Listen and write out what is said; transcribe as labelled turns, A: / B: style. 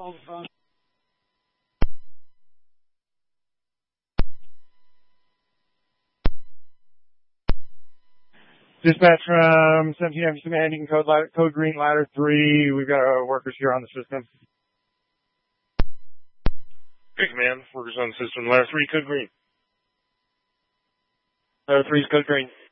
A: Dispatch from 17 Commanding code green ladder 3. We've got our workers here on the system.
B: Hey, command. Workers on the system. Ladder 3, code green.
A: Ladder 3 is code green.